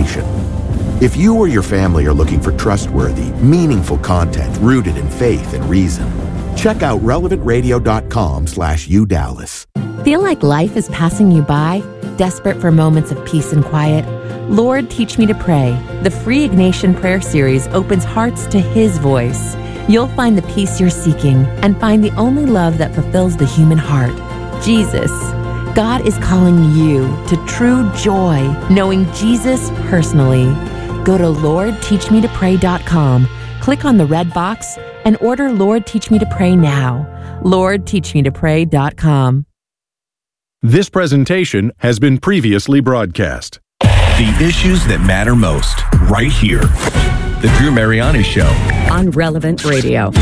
information. If you or your family are looking for trustworthy, meaningful content rooted in faith and reason, check out relevantradio.com/UDallas. Feel like life is passing you by? Desperate for moments of peace and quiet? Lord, Teach Me to Pray. The free Ignatian prayer series opens hearts to His voice. You'll find the peace you're seeking and find the only love that fulfills the human heart, Jesus. God is calling you to true joy, knowing Jesus personally. Go to LordTeachMeToPray.com, click on the red box, and order Lord Teach Me to Pray now. LordTeachMeToPray.com. This presentation has been previously broadcast. The issues that matter most, right here. The Drew Mariani Show. On Relevant Radio.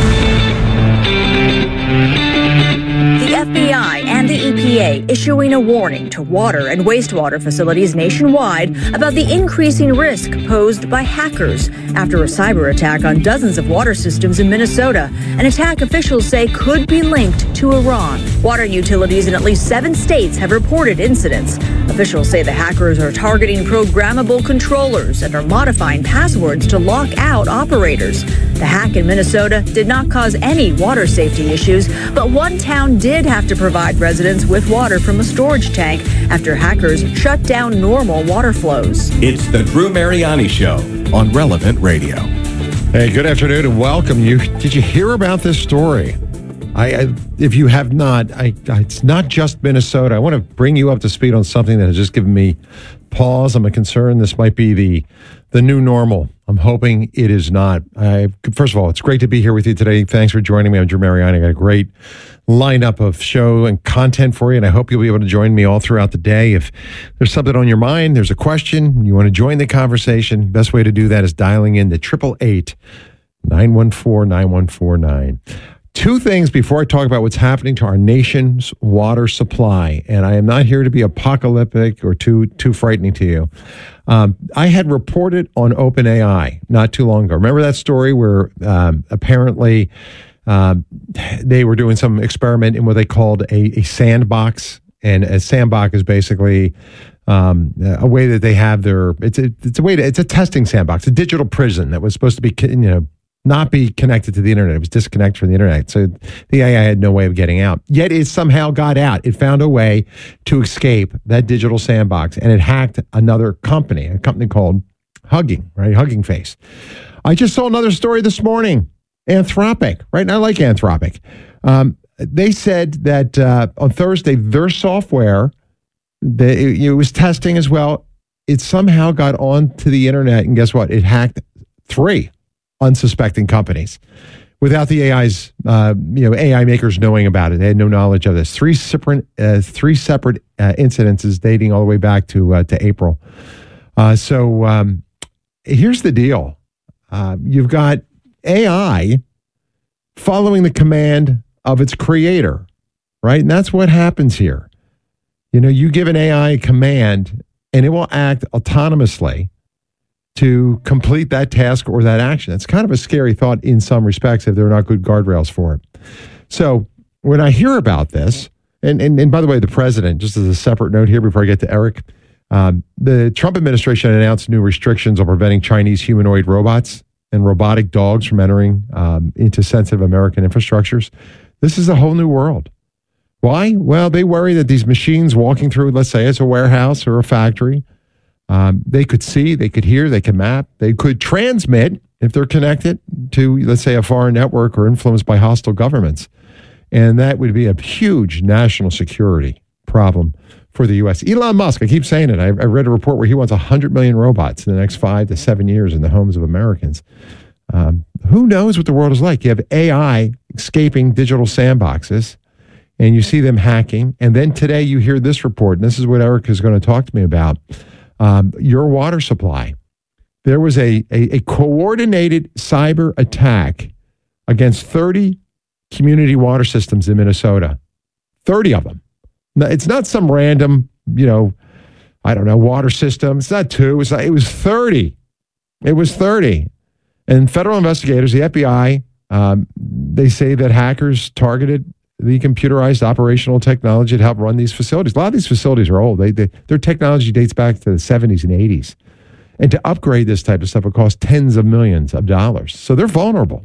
The FBI and the EPA issuing a warning to water and wastewater facilities nationwide about the increasing risk posed by hackers after a cyber attack on dozens of water systems in Minnesota, an attack officials say could be linked to Iran. Water utilities in at least 7 states have reported incidents. Officials say the hackers are targeting programmable controllers and are modifying passwords to lock out operators. The hack in Minnesota did not cause any water safety issues, but one town did have to provide residents with water from a storage tank after hackers shut down normal water flows. It's the Drew Mariani Show on Relevant Radio. Hey, good afternoon and welcome. Did you hear about this story? If you have not, it's not just Minnesota. I want to bring you up to speed on something that has just given me pause. I'm concerned this might be the new normal. I'm hoping it is not. First of all, it's great to be here with you today. Thanks for joining me. I'm Drew Mariani. I got a great lineup of show and content for you, and I hope you'll be able to join me all throughout the day. If there's something on your mind, there's a question, you want to join the conversation, best way to do that is dialing in to 888-914-9149. 2 things before I talk about what's happening to our nation's water supply, and I am not here to be apocalyptic or too frightening to you. I had reported on OpenAI not too long ago. Remember that story where apparently they were doing some experiment in what they called a sandbox, and a sandbox is basically a way that they have it's a testing sandbox, a digital prison that was supposed to be not be connected to the internet. It was disconnected from the internet. So the AI had no way of getting out. Yet it somehow got out. It found a way to escape that digital sandbox, and it hacked another company, a company called Hugging Face. I just saw another story this morning. Anthropic, right? And I like Anthropic. They said that on Thursday, their software, it was testing as well. It somehow got onto the internet, and guess what? It hacked 3 unsuspecting companies without the AI makers knowing about it. They had no knowledge of this. 3 separate incidences dating all the way back to April. So here's the deal. You've got AI following the command of its creator, right? And that's what happens here. You give an AI a command and it will act autonomously to complete that task or that action. It's kind of a scary thought in some respects if there are not good guardrails for it. So when I hear about this, and by the way, the president, just as a separate note here before I get to Eric, the Trump administration announced new restrictions on preventing Chinese humanoid robots and robotic dogs from entering into sensitive American infrastructures. This is a whole new world. Why? Well, they worry that these machines walking through, let's say it's a warehouse or a factory, they could see, they could hear, they could map, they could transmit if they're connected to, let's say, a foreign network or influenced by hostile governments. And that would be a huge national security problem for the U.S. Elon Musk, I keep saying it. I read a report where he wants 100 million robots in the next 5 to 7 years in the homes of Americans. Who knows what the world is like? You have AI escaping digital sandboxes, and you see them hacking. And then today you hear this report, and this is what Eric is going to talk to me about. Your water supply. There was a coordinated cyber attack against 30 community water systems in Minnesota. 30 of them. Now, it's not some random, water system. It's not 2. It was 30. It was 30. And federal investigators, the FBI, they say that hackers targeted the computerized operational technology to help run these facilities. A lot of these facilities are old. Their technology dates back to the 70s and 80s. And to upgrade this type of stuff would cost tens of millions of dollars. So they're vulnerable.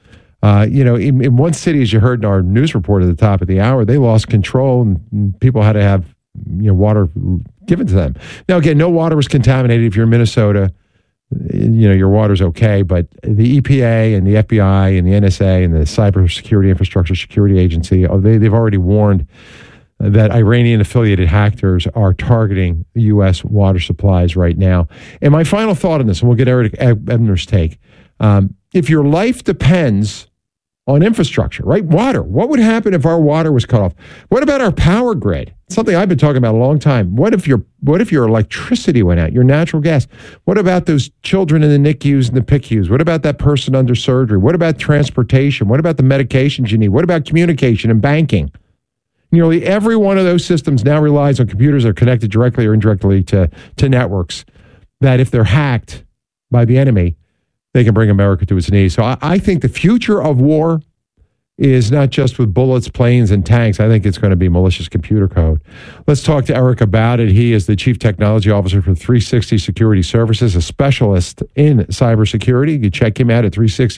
In one city, as you heard in our news report at the top of the hour, they lost control and people had to have water given to them. Now, again, no water was contaminated. If you're in Minnesota, your water's okay. But the EPA and the FBI and the NSA and the Cybersecurity Infrastructure Security Agency, they've already warned that Iranian-affiliated hackers are targeting U.S. water supplies right now. And my final thought on this, and we'll get Eric Ebner's take, if your life depends on infrastructure, right? Water. What would happen if our water was cut off? What about our power grid? Something I've been talking about a long time. What if your electricity went out, your natural gas? What about those children in the NICUs and the PICUs? What about that person under surgery? What about transportation? What about the medications you need? What about communication and banking? Nearly every one of those systems now relies on computers that are connected directly or indirectly to networks that if they're hacked by the enemy, they can bring America to its knees. So I think the future of war is not just with bullets, planes, and tanks. I think it's going to be malicious computer code. Let's talk to Eric about it. He is the Chief Technology Officer for 360 Security Services, a specialist in cybersecurity. You can check him out at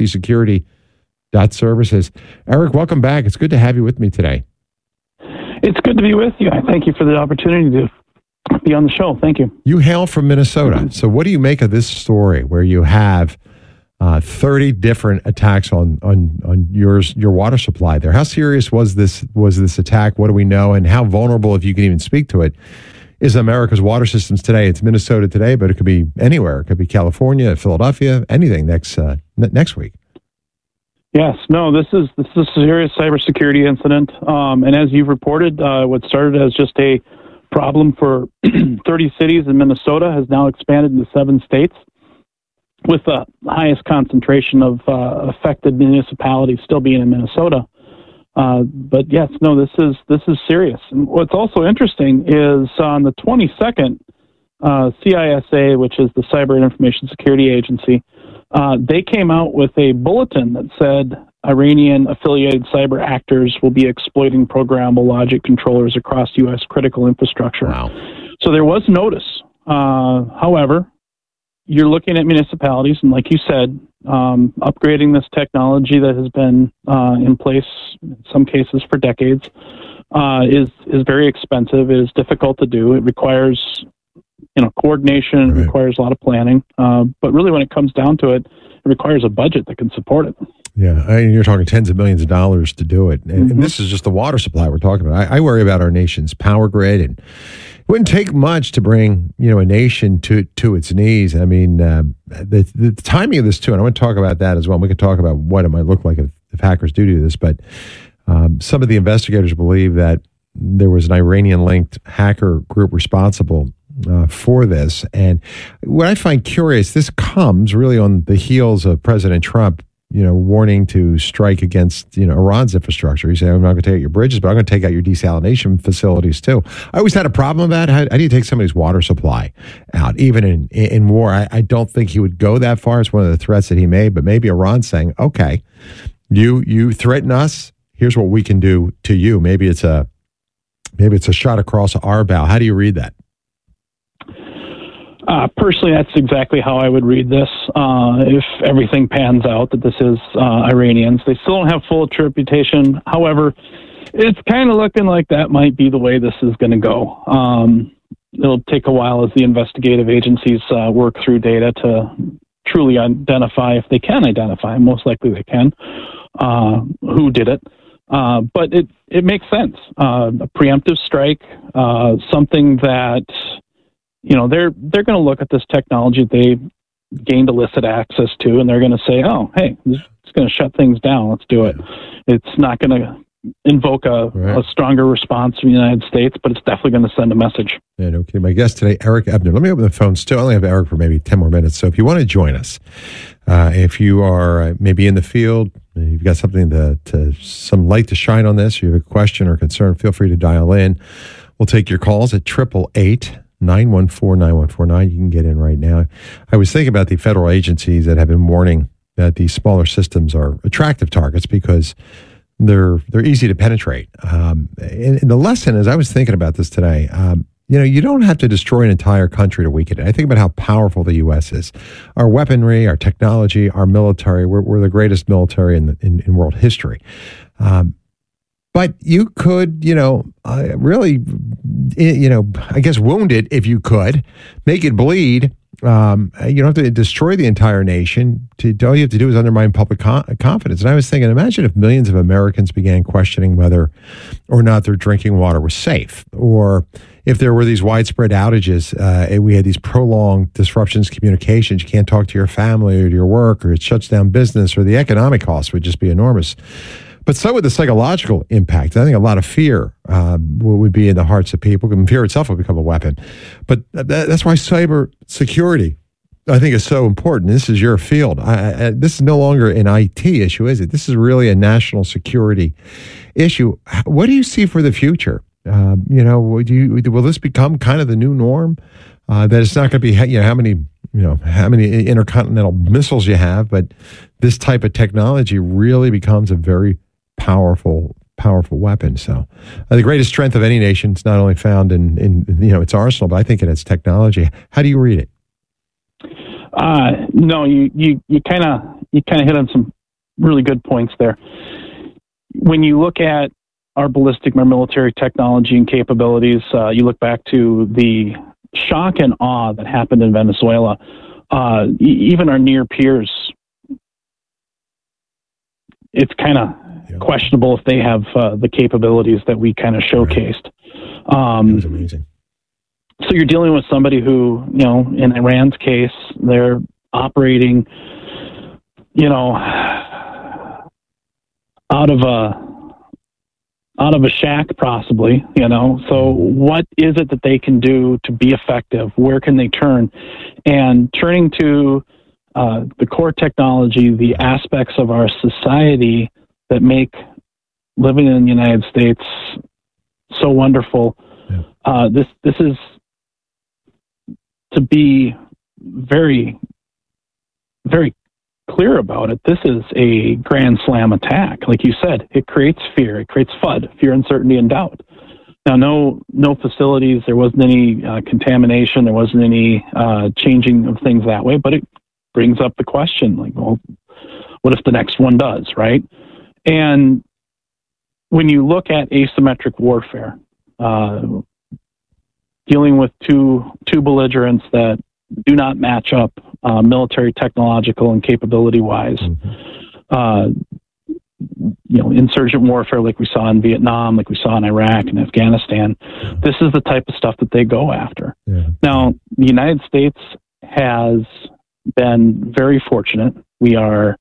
360security.services. Eric, welcome back. It's good to have you with me today. It's good to be with you. I thank you for the opportunity to be on the show. Thank you. You hail from Minnesota. So what do you make of this story where you have 30 different attacks on your water supply there? How serious was this attack? What do we know? And how vulnerable, if you can even speak to it, is America's water systems today? It's Minnesota today, but it could be anywhere. It could be California, Philadelphia, anything next week. Yes, no, this is a serious cybersecurity incident. And as you've reported, what started as just a problem for 30 cities in Minnesota has now expanded into 7 states, with the highest concentration of affected municipalities still being in Minnesota. But yes, no, this is serious. And what's also interesting is on the 22nd, CISA, which is the Cyber and Information Security Agency, they came out with a bulletin that said Iranian-affiliated cyber actors will be exploiting programmable logic controllers across U.S. critical infrastructure. Wow. So there was notice. However, you're looking at municipalities, and like you said, upgrading this technology that has been in place in some cases for decades is very expensive. It is difficult to do. It requires coordination. It requires a lot of planning. But really, when it comes down to it, it requires a budget that can support it. Yeah, you're talking tens of millions of dollars to do it. And this is just the water supply we're talking about. I worry about our nation's power grid, and it wouldn't take much to bring a nation to its knees. I mean, the timing of this too, and I want to talk about that as well. We could talk about what it might look like if hackers do this, but some of the investigators believe that there was an Iranian-linked hacker group responsible for this. And what I find curious, this comes really on the heels of President Trump warning to strike against, Iran's infrastructure. He said, I'm not going to take out your bridges, but I'm going to take out your desalination facilities too. I always had a problem with that. How do you take somebody's water supply out? Even in war, I don't think he would go that far. It's one of the threats that he made, but maybe Iran's saying, okay, you threaten us. Here's what we can do to you. Maybe it's a shot across our bow. How do you read that? Personally, that's exactly how I would read this. If everything pans out that this is Iranians, they still don't have full attribution. However, it's kind of looking like that might be the way this is going to go. It'll take a while as the investigative agencies work through data to truly identify, if they can identify, most likely they can, who did it. But it makes sense. A preemptive strike, something that they're going to look at this technology they gained illicit access to, and they're going to say, oh, hey, it's going to shut things down. Let's do it. It's not going to invoke a stronger response from the United States, but it's definitely going to send a message. Yeah, no kidding. My guest today, Eric Ebner. Let me open the phone. Still only have Eric for maybe 10 more minutes. So if you want to join us, if you are maybe in the field, you've got something some light to shine on this, or you have a question or concern, feel free to dial in. We'll take your calls at 888-914-9149. You can get in right now. I was thinking about the federal agencies that have been warning that these smaller systems are attractive targets because they're easy to penetrate. And the lesson is, I was thinking about this today, you don't have to destroy an entire country to weaken it. I think about how powerful the U.S. is. Our weaponry, our technology, our military, we're the greatest military in world history. But you could, really, I guess wound it if you could, make it bleed. You don't have to destroy the entire nation. All you have to do is undermine public confidence. And I was thinking, imagine if millions of Americans began questioning whether or not their drinking water was safe, or if there were these widespread outages, and we had these prolonged disruptions to communications. You can't talk to your family or to your work, or it shuts down business, or the economic costs would just be enormous. But so would the psychological impact. I think a lot of fear would be in the hearts of people. And fear itself would become a weapon. But that's why cyber security, I think, is so important. This is your field. This is no longer an IT issue, is it? This is really a national security issue. What do you see for the future? Will this become kind of the new norm? That it's not going to be how many intercontinental missiles you have, but this type of technology really becomes a very powerful weapon. So the greatest strength of any nation is not only found in its arsenal, but I think in its technology. How do you read it? No, you kind of hit on some really good points there. When you look at our ballistic, our military technology and capabilities, you look back to the shock and awe that happened in Venezuela. Even our near peers, it's kind of questionable if they have the capabilities that we kind of showcased. It was amazing. So you're dealing with somebody who, in Iran's case, they're operating, out of a shack, possibly, So what is it that they can do to be effective? Where can they turn? And turning to the core technology, the aspects of our society that make living in the United States so wonderful. Yeah. This is, to be very, very clear about it, this is a grand slam attack. Like you said, it creates fear. It creates FUD, fear, uncertainty, and doubt. Now, no facilities. There wasn't any contamination. There wasn't any changing of things that way. But it brings up the question, like, well, what if the next one does, right? And when you look at asymmetric warfare, dealing with two belligerents that do not match up military, technological, and capability-wise. Insurgent warfare like we saw in Vietnam, like we saw in Iraq and Afghanistan. This is the type of stuff that they go after. Yeah. Now, the United States has been very fortunate. We are,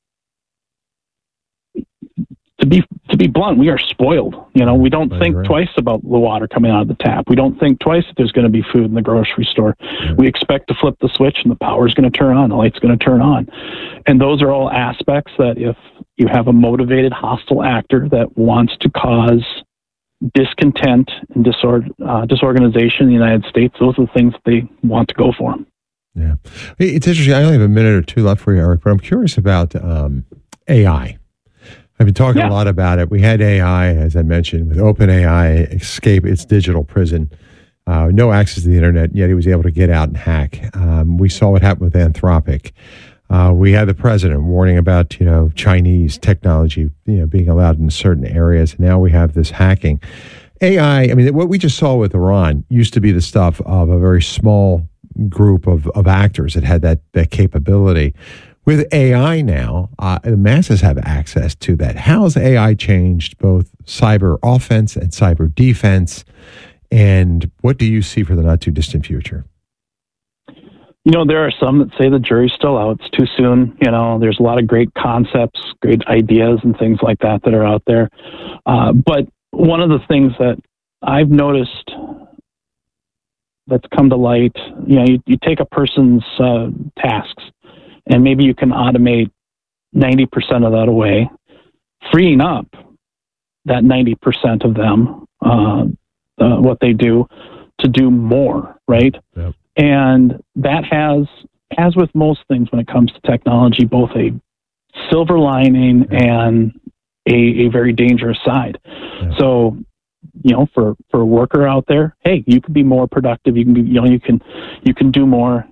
to be blunt, we are spoiled. We don't think twice about the water coming out of the tap. We don't think twice that there's going to be food in the grocery store. Yeah. We expect to flip the switch and the power's going to turn on, the light's going to turn on. And those are all aspects that if you have a motivated, hostile actor that wants to cause discontent and disorganization in the United States, those are the things that they want to go for. Yeah. It's interesting. I only have a minute or two left for you, Eric, but I'm curious about AI. I've been talking a lot about it. We had AI, as I mentioned, with OpenAI escape its digital prison. No access to the internet, yet he was able to get out and hack. We saw what happened with Anthropic. We had the president warning about, Chinese technology, being allowed in certain areas. And now we have this hacking. AI, what we just saw with Iran used to be the stuff of a very small group of actors that had that capability. With AI now, the masses have access to that. How has AI changed both cyber offense and cyber defense? And what do you see for the not too distant future? There are some that say the jury's still out. It's too soon. There's a lot of great concepts, great ideas and things like that are out there. But one of the things that I've noticed that's come to light, you take a person's tasks, and maybe you can automate 90% of that away, freeing up that 90% of them, what they do, to do more, right? Yep. And that has, as with most things when it comes to technology, both a silver lining and a very dangerous side. Yep. So for a worker out there, hey, you can be more productive. You can be, you can do more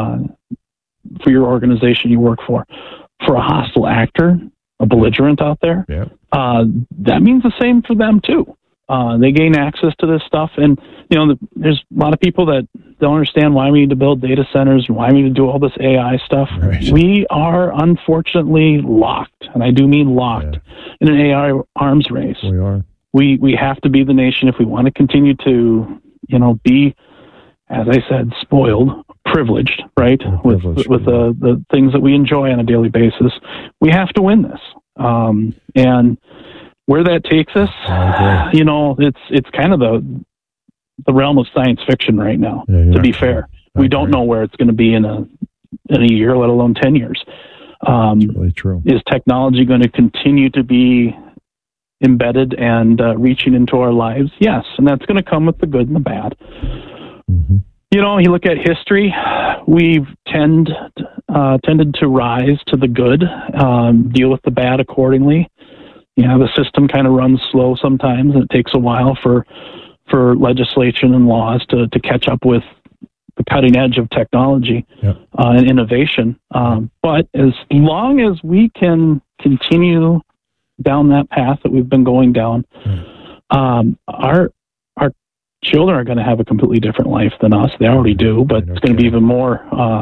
for your organization you work for. For a hostile actor, a belligerent out there, that means the same for them too. They gain access to this stuff, and there's a lot of people that don't understand why we need to build data centers and why we need to do all this AI stuff. Right. We are unfortunately locked, and I do mean locked, in an AI arms race. We are. We have to be the nation if we want to continue to, be, as I said, spoiled, privileged, right? With the things that we enjoy on a daily basis. We have to win this. And where that takes us, it's kind of the realm of science fiction right now, to be fair. We don't know where it's going to be in a year, let alone 10 years. That's really true. Is technology going to continue to be embedded and reaching into our lives? Yes, and that's going to come with the good and the bad. Mm-hmm. You look at history, we've tended to rise to the good, deal with the bad accordingly. The system kind of runs slow sometimes, and it takes a while for legislation and laws to catch up with the cutting edge of technology and innovation. But as long as we can continue down that path that we've been going down, our children are going to have a completely different life than us. They already do, but it's going to be even more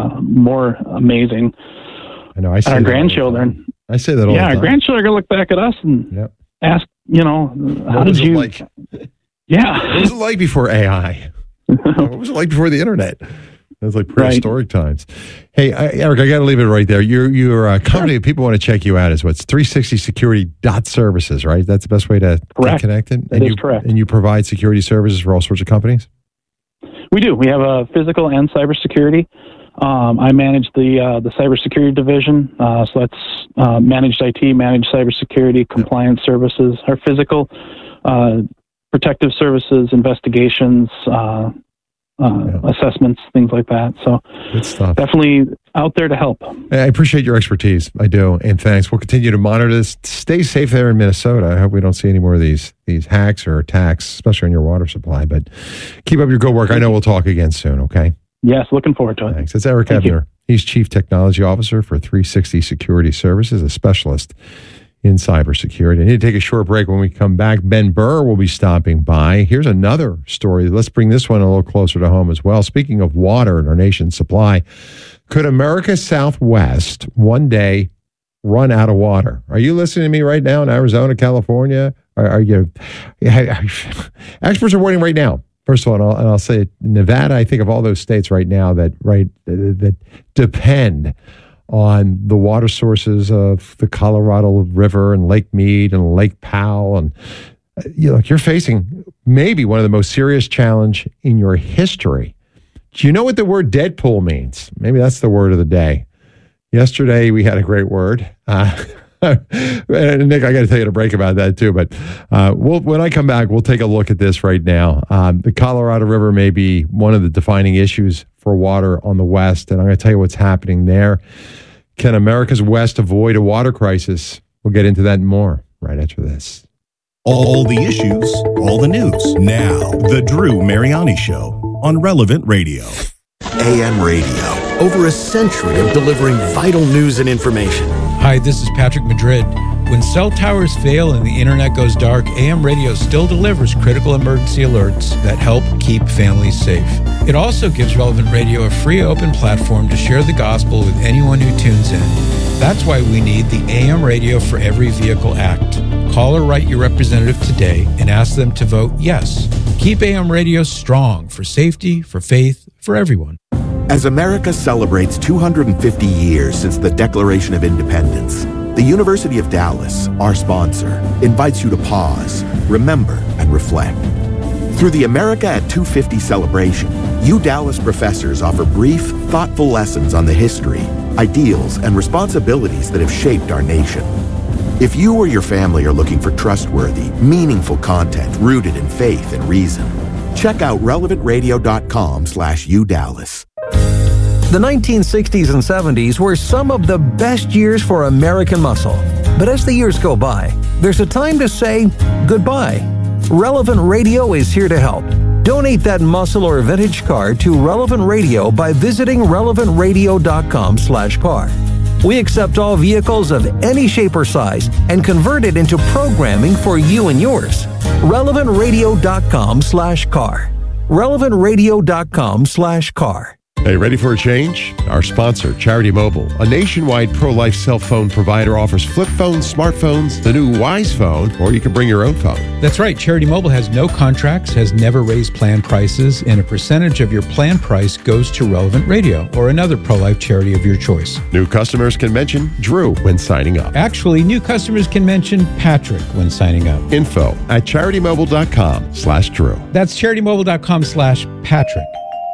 amazing. I know. I say our grandchildren. I say that all the time. Our grandchildren are going to look back at us and ask, how did you? Like? What was it like before AI? What was it like before the internet? It was like prehistoric times. Hey, Eric, I got to leave it right there. Your company, if people want to check you out, is what's 360security.services, right? That's the best way to get connected? That is correct. And you provide security services for all sorts of companies? We do. We have a physical and cybersecurity. I manage the cybersecurity division. So that's managed IT, managed cybersecurity, compliance services. Our physical, protective services, investigations, assessments, things like that. So good stuff. Definitely out there to help. I appreciate your expertise. I do. And thanks. We'll continue to monitor this. Stay safe there in Minnesota. I hope we don't see any more of these hacks or attacks, especially on your water supply. But keep up your good work. I know we'll talk again soon, okay? Yes, looking forward to it. Thanks. It's Eric Ebner. He's Chief Technology Officer for 360 Security Services, a specialist in cybersecurity. I need to take a short break. When we come back, Ben Burr will be stopping by. Here's another story. Let's bring this one a little closer to home as well. Speaking of water and our nation's supply, could America's Southwest one day run out of water? Are you listening to me right now in Arizona, California? Are you? Experts are warning right now. First of all, and I'll say Nevada, I think of all those states right now that depend on the water sources of the Colorado River and Lake Mead and Lake Powell. And you're facing maybe one of the most serious challenge in your history. Do you know what the word Deadpool means? Maybe that's the word of the day. Yesterday, we had a great word. Nick, I got to take a break about that too. But when I come back, we'll take a look at this right now. The Colorado River may be one of the defining issues for water on the West, and I'm going to tell you what's happening there. Can America's West avoid a water crisis? We'll get into that and more right after this. All the issues, all the news. Now, The Drew Mariani Show on Relevant Radio. AM radio, over a century of delivering vital news and information. Hi, this is Patrick Madrid. When cell towers fail and the internet goes dark, AM radio still delivers critical emergency alerts that help keep families safe. It also gives Relevant Radio a free open platform to share the gospel with anyone who tunes in. That's why we need the AM Radio for Every Vehicle Act. Call or write your representative today and ask them to vote yes. Keep AM radio strong for safety, for faith, for everyone. As America celebrates 250 years since the Declaration of Independence, the University of Dallas, our sponsor, invites you to pause, remember, and reflect. Through the America at 250 celebration, you Dallas professors offer brief, thoughtful lessons on the history, ideals, and responsibilities that have shaped our nation. If you or your family are looking for trustworthy, meaningful content rooted in faith and reason, check out relevantradio.com/UDallas. The 1960s and 70s were some of the best years for American muscle. But as the years go by, there's a time to say goodbye. Relevant Radio is here to help. Donate that muscle or vintage car to Relevant Radio by visiting relevantradio.com/car. We accept all vehicles of any shape or size and convert it into programming for you and yours. relevantradio.com/car. relevantradio.com/car. Hey, ready for a change? Our sponsor, Charity Mobile, a nationwide pro-life cell phone provider, offers flip phones, smartphones, the new Wise phone, or you can bring your own phone. That's right. Charity Mobile has no contracts, has never raised plan prices, and a percentage of your plan price goes to Relevant Radio or another pro-life charity of your choice. New customers can mention Drew when signing up. Actually, new customers can mention Patrick when signing up. Info at CharityMobile.com/Drew. That's CharityMobile.com/Patrick.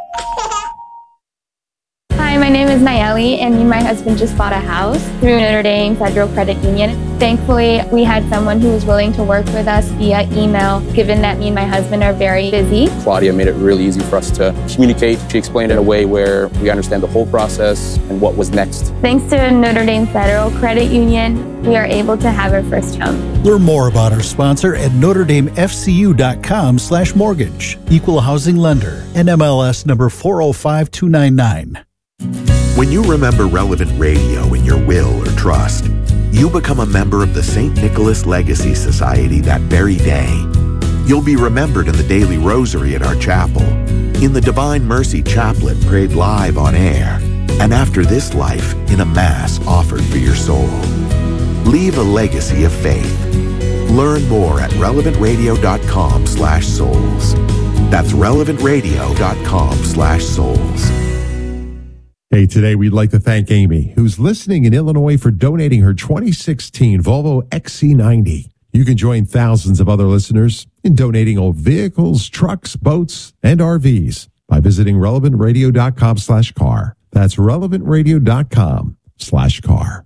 Hi, my name is Nayeli, and me and my husband just bought a house through Notre Dame Federal Credit Union. Thankfully, we had someone who was willing to work with us via email, given that me and my husband are very busy. Claudia made it really easy for us to communicate. She explained it in a way where we understand the whole process and what was next. Thanks to Notre Dame Federal Credit Union, we are able to have our first home. Learn more about our sponsor at NotreDameFCU.com/mortgage. Equal housing lender. NMLS number 405299. When you remember Relevant Radio in your will or trust, you become a member of the St. Nicholas Legacy Society that very day. You'll be remembered in the daily rosary at our chapel, in the Divine Mercy Chaplet prayed live on air, and after this life in a Mass offered for your soul. Leave a legacy of faith. Learn more at relevantradio.com/souls. That's relevantradio.com/souls. Hey, today we'd like to thank Amy, who's listening in Illinois, for donating her 2016 Volvo XC90. You can join thousands of other listeners in donating old vehicles, trucks, boats, and RVs by visiting relevantradio.com/car. That's relevantradio.com/car.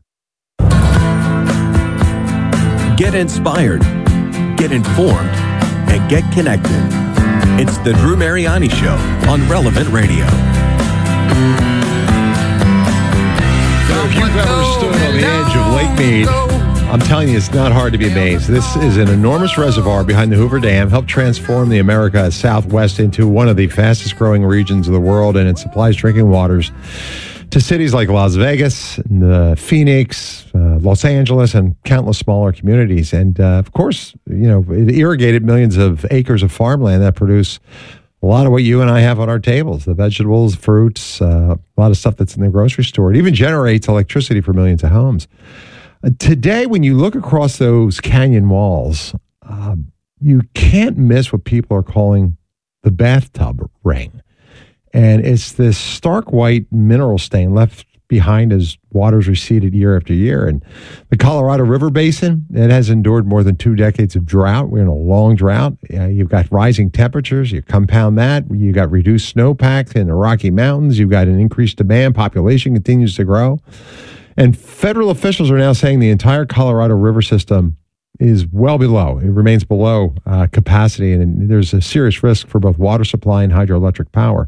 Get inspired, get informed, and get connected. It's the Drew Mariani Show on Relevant Radio. If you've ever stood on the edge of Lake Mead, I'm telling you, it's not hard to be amazed. This is an enormous reservoir behind the Hoover Dam, helped transform the America Southwest into one of the fastest growing regions of the world, and it supplies drinking waters to cities like Las Vegas, Phoenix, Los Angeles, and countless smaller communities. And of course, you know, it irrigated millions of acres of farmland that produce a lot of what you and I have on our tables, the vegetables, fruits, a lot of stuff that's in the grocery store. It even generates electricity for millions of homes. Today, when you look across those canyon walls, you can't miss what people are calling the bathtub ring. And it's this stark white mineral stain left behind as waters receded year after year. And the Colorado River Basin, it has endured more than 2 decades of drought. We're in a long drought. You've got rising temperatures. You compound that. You've got reduced snowpack in the Rocky Mountains. You've got an increased demand. Population continues to grow. And federal officials are now saying the entire Colorado River system is well below. It remains below capacity. And there's a serious risk for both water supply and hydroelectric power.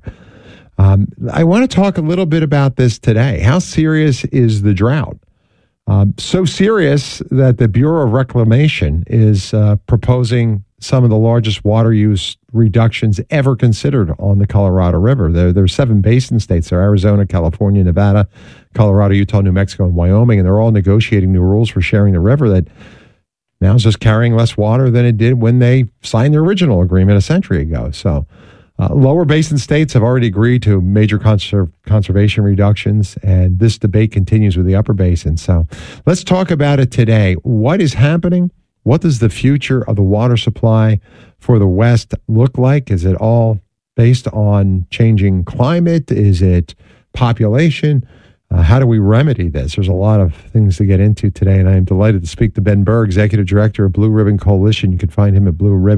I want to talk a little bit about this today. How serious is the drought? So serious that the Bureau of Reclamation is proposing some of the largest water use reductions ever considered on the Colorado River. There are 7 basin states there: Arizona, California, Nevada, Colorado, Utah, New Mexico, and Wyoming, and they're all negotiating new rules for sharing the river that now is just carrying less water than it did when they signed the original agreement a century ago. So lower basin states have already agreed to major conservation reductions, and this debate continues with the upper basin. So let's talk about it today. What is happening? What does the future of the water supply for the West look like? Is it all based on changing climate? Is it population? How do we remedy this? There's a lot of things to get into today, and I am delighted to speak to Ben Burr, Executive Director of Blue Ribbon Coalition. You can find him at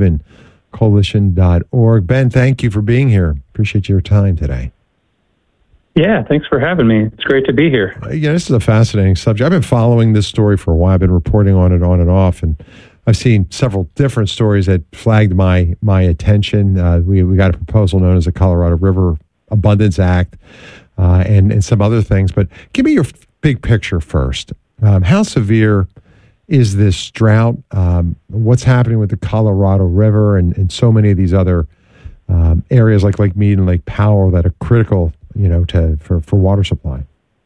blueribboncoalition.org. Ben, thank you for being here. Appreciate your time today. Yeah, thanks for having me. It's great to be here. Yeah, this is a fascinating subject. I've been following this story for a while. I've been reporting on and off, and I've seen several different stories that flagged my attention. We got a proposal known as the Colorado River Abundance Act and some other things. But give me your big picture first. How severe is this drought. What's happening with the Colorado River and so many of these other areas like Lake Mead and Lake Powell that are critical, for water supply?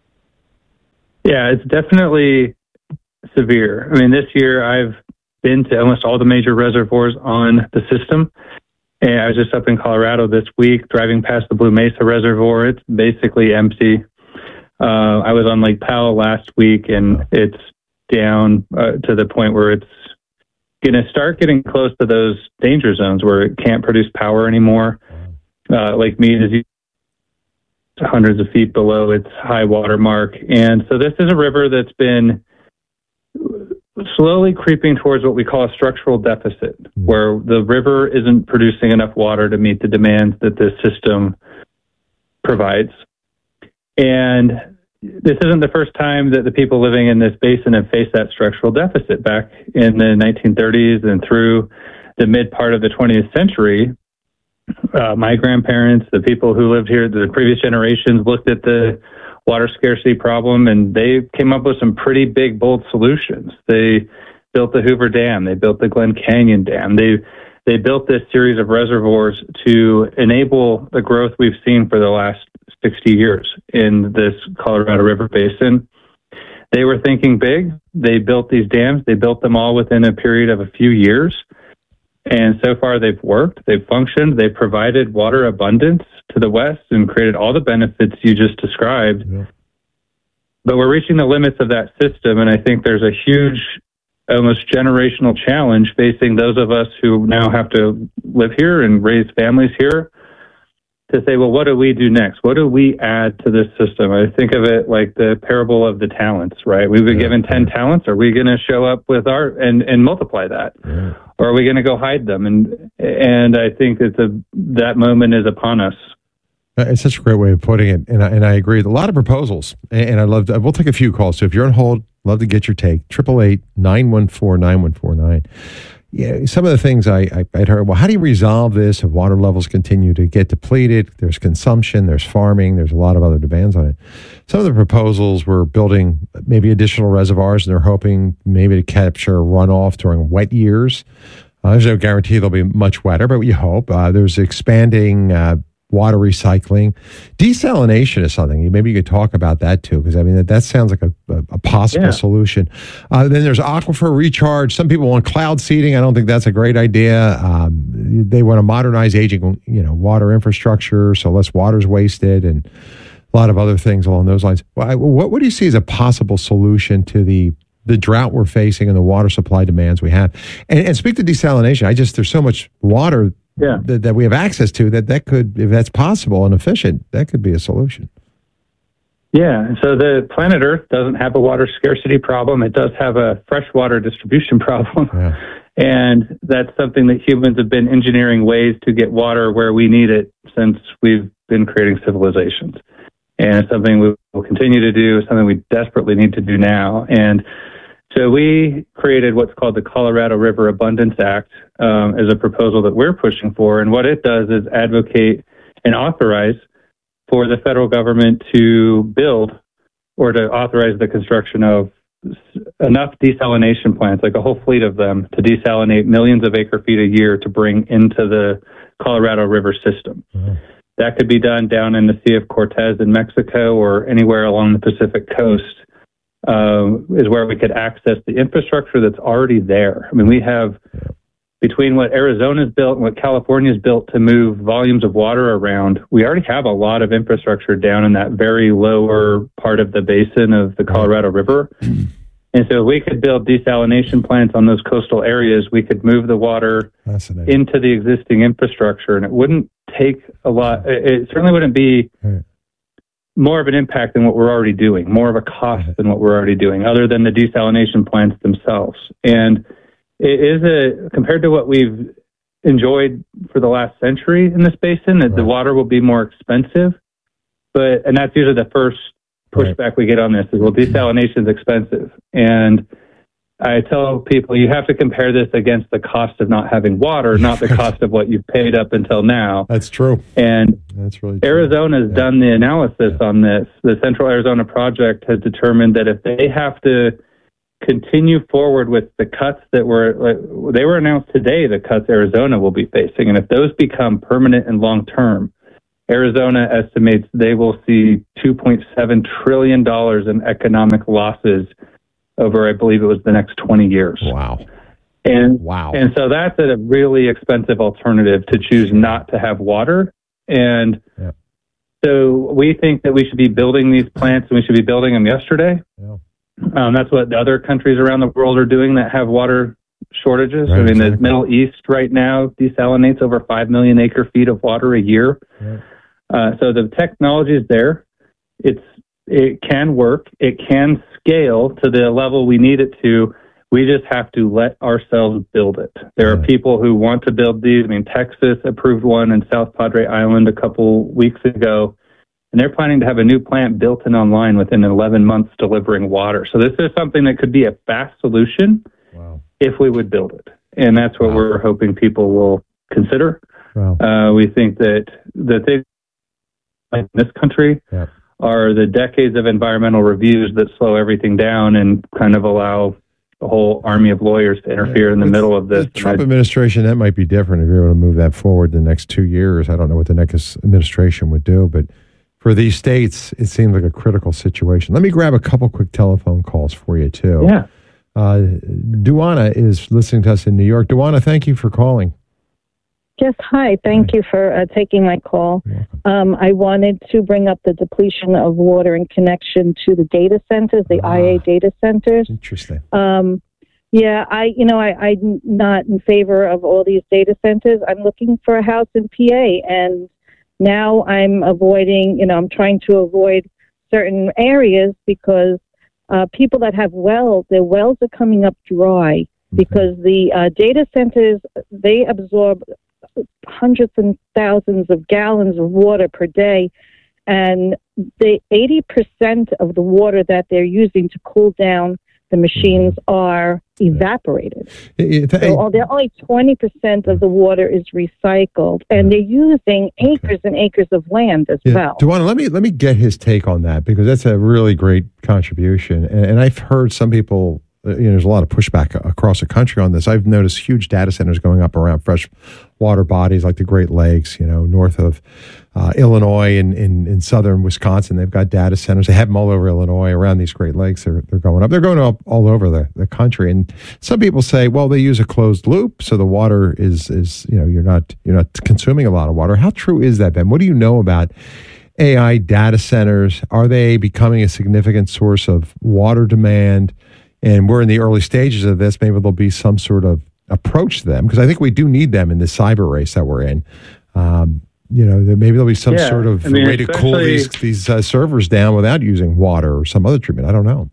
Yeah, it's definitely severe. I mean, this year I've been to almost all the major reservoirs on the system. And I was just up in Colorado this week, driving past the Blue Mesa Reservoir. It's basically empty. I was on Lake Powell last week, and it's down to the point where it's going to start getting close to those danger zones where it can't produce power anymore. Lake Mead is hundreds of feet below its high water mark. And so this is a river that's been slowly creeping towards what we call a structural deficit, where the river isn't producing enough water to meet the demands that the system provides. And this isn't the first time that the people living in this basin have faced that structural deficit. Back in the 1930s and through the mid part of the 20th century, my grandparents, the people who lived here, the previous generations, looked at the water scarcity problem, and they came up with some pretty big, bold solutions. They built the Hoover Dam. They built the Glen Canyon Dam. They built this series of reservoirs to enable the growth we've seen for the last 60 years in this Colorado River Basin. They were thinking big. They built these dams. They built them all within a period of a few years. And so far they've worked, they've functioned, they've provided water abundance to the West and created all the benefits you just described. Yeah. But we're reaching the limits of that system, and I think there's a huge, almost generational challenge facing those of us who now have to live here and raise families here to say, well, what do we do next? What do we add to this system? I think of it like the parable of the talents, right? We've been given 10 talents. Are we going to show up with our and multiply that? Yeah. Or are we going to go hide them? And I think that moment is upon us. It's such a great way of putting it, and I agree. A lot of proposals, and we'll take a few calls. So if you're on hold, love to get your take. 888-914-9149. Yeah, some of the things I'd heard, well, how do you resolve this if water levels continue to get depleted? There's consumption, there's farming, there's a lot of other demands on it. Some of the proposals were building maybe additional reservoirs, and they're hoping maybe to capture runoff during wet years. There's no guarantee they'll be much wetter, but we hope. There's expanding water recycling. Desalination is something. Maybe you could talk about that too, because I mean, that sounds like a possible solution. Then there's aquifer recharge. Some people want cloud seeding. I don't think that's a great idea. They want to modernize aging, water infrastructure, so less water's wasted, and a lot of other things along those lines. What do you see as a possible solution to the drought we're facing and the water supply demands we have? And speak to desalination. There's so much water that we have access to that could, if that's possible and efficient, that could be a solution. Yeah, so the planet Earth doesn't have a water scarcity problem. It does have a freshwater distribution problem. Yeah. And that's something that humans have been engineering ways to get water where we need it since we've been creating civilizations. And it's something we will continue to do, something we desperately need to do now. And so we created what's called the Colorado River Abundance Act as a proposal that we're pushing for. And what it does is advocate and authorize for the federal government to build or to authorize the construction of enough desalination plants, like a whole fleet of them, to desalinate millions of acre feet a year to bring into the Colorado River system. Mm-hmm. That could be done down in the Sea of Cortez in Mexico or anywhere along the Pacific coast. Is where we could access the infrastructure that's already there. I mean, we have, between what Arizona's built and what California's built to move volumes of water around, we already have a lot of infrastructure down in that very lower part of the basin of the Colorado River. And so if we could build desalination plants on those coastal areas, we could move the water into the existing infrastructure, and it wouldn't take a lot. It certainly wouldn't be more of an impact than what we're already doing, more of a cost than what we're already doing, other than the desalination plants themselves. And it is compared to what we've enjoyed for the last century in this basin, that the water will be more expensive. And that's usually the first pushback we get on this is, well, desalination is expensive. And I tell people, you have to compare this against the cost of not having water, not the cost of what you've paid up until now. That's true. And that's really true. Arizona's done the analysis on this. The Central Arizona Project has determined that if they have to continue forward with the cuts that they were announced today, the cuts Arizona will be facing. And if those become permanent and long-term, Arizona estimates they will see $2.7 trillion in economic losses over, I believe it was the next 20 years. Wow. And so that's a really expensive alternative to choose not to have water. And so we think that we should be building these plants, and we should be building them yesterday. Yeah. That's what the other countries around the world are doing that have water shortages. Right, I mean, exactly. the Middle East right now desalinates over 5 million acre feet of water a year. Yeah. So the technology is there. It can work. It can scale to the level we need it to. We just have to let ourselves build it. There are people who want to build these. I mean, Texas approved one in South Padre Island a couple weeks ago, and they're planning to have a new plant built and online within 11 months delivering water. So this is something that could be a fast solution if we would build it. And that's what we're hoping people will consider. We think that the things in this country are the decades of environmental reviews that slow everything down and kind of allow a whole army of lawyers to interfere in the middle of this. The Trump administration, that might be different if you're able to move that forward the next 2 years. I don't know what the next administration would do, but for these states, it seems like a critical situation. Let me grab a couple quick telephone calls for you, too. Yeah. Duana is listening to us in New York. Duana, thank you for calling. Yes, hi. Thank you for taking my call. I wanted to bring up the depletion of water in connection to the data centers, the IA data centers. Interesting. Yeah, I'm not in favor of all these data centers. I'm looking for a house in PA, and now I'm I'm trying to avoid certain areas because people that have wells, their wells are coming up dry because the data centers, they absorb hundreds and thousands of gallons of water per day, and the 80% of the water that they're using to cool down the machines are evaporated. So they're only 20% of the water is recycled, and they're using acres and acres of land as well. Duana, let me get his take on that, because that's a really great contribution. And I've heard some people, there's a lot of pushback across the country on this. I've noticed huge data centers going up around fresh water bodies like the Great Lakes, north of Illinois and in southern Wisconsin. They've got data centers. They have them all over Illinois, around these Great Lakes. They're going up. They're going up all over the country. And some people say, well, they use a closed loop, so the water is you're not consuming a lot of water. How true is that, Ben? What do you know about AI data centers? Are they becoming a significant source of water demand? And we're in the early stages of this. Maybe there'll be some sort of approach to them, because I think we do need them in this cyber race that we're in. Maybe there'll be some sort of way to cool these servers down without using water or some other treatment. I don't know.